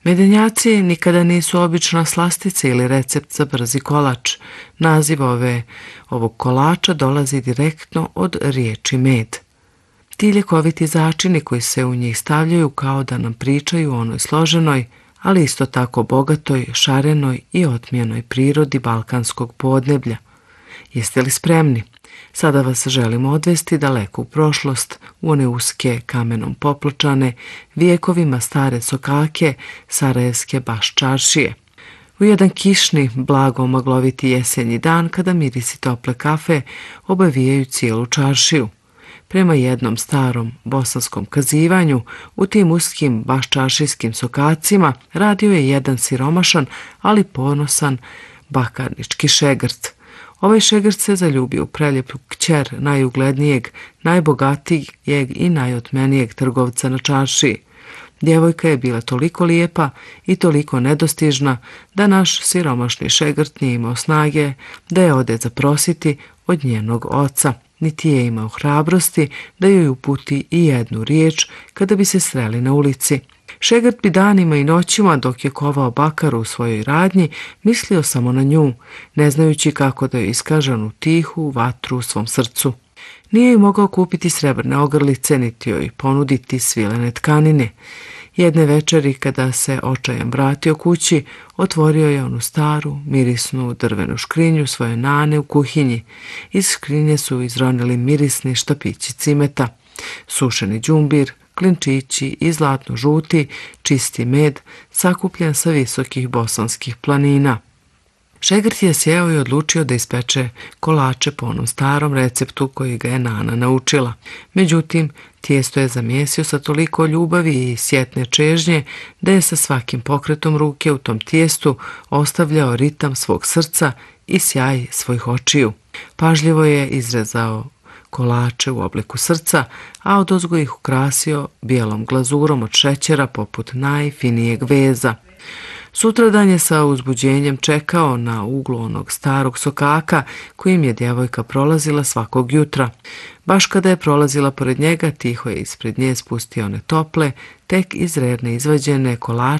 Medenjaci nikada nisu obična slastica ili recept za brzi kolač. Naziv ovog kolača dolazi direktno od riječi med. Ti ljekoviti začini koji se u njih stavljaju kao da nam pričaju o onoj složenoj, ali isto tako bogatoj, šarenoj i otmijenoj prirodi balkanskog podneblja. Jeste li spremni? Sada vas želimo odvesti daleko u prošlost, u one uske, kamenom popločane, vijekovima stare sokake, sarajevske baš čaršije. U jedan kišni, blago magloviti jesenji dan, kada mirisi tople kafe obavijaju cijelu čaršiju. Prema jednom starom bosanskom kazivanju, u tim uskim baš čaršijskim sokacima radio je jedan siromašan, ali ponosan bakarnički šegrt. Ovaj šegrt se zaljubio u preljepu kćer najuglednijeg, najbogatijeg i najotmenijeg trgovca na čaršiji. Djevojka je bila toliko lijepa i toliko nedostižna da naš siromašni šegrt nije imao snage da je ode zaprositi od njenog oca, niti je imao hrabrosti da joj uputi i jednu riječ kada bi se sreli na ulici. Šegrt bi danima i noćima, dok je kovao bakaru u svojoj radnji, mislio samo na nju, ne znajući kako da joj iskaže onu tihu vatru u svom srcu. Nije joj mogao kupiti srebrne ogrlice, niti joj ponuditi svilene tkanine. Jedne večeri, kada se očajan vratio kući, otvorio je onu staru, mirisnu drvenu škrinju svoje nane u kuhinji. Iz škrinje su izronili mirisni štapići cimeta, sušeni đumbir, klinčići i zlatno žuti, čisti med, sakupljen sa visokih bosanskih planina. Šegrt je sjeo i odlučio da ispeče kolače po onom starom receptu koji ga je nana naučila. Međutim, tijesto je zamjesio sa toliko ljubavi i sjetne čežnje da je sa svakim pokretom ruke u tom tijestu ostavljao ritam svog srca i sjaj svojih očiju. Pažljivo je izrezao kolače u obliku srca, a odozgo ih ukrasio bijelom glazurom od šećera poput najfinijeg veza. Sutradan je sa uzbuđenjem čekao na uglu onog starog sokaka kojim je djevojka prolazila svakog jutra. Baš kada je prolazila pored njega, tiho je ispred nje spustio one tople, tek iz rerne izvađene kolače